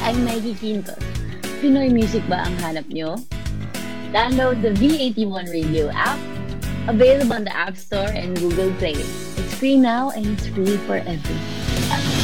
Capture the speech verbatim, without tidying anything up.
I'm Maggie Quintos. Pinoy music ba ang hanap nyo? Download the V eighty-one Radio app, available on the App Store and Google Play. It's free now and it's free for everyone.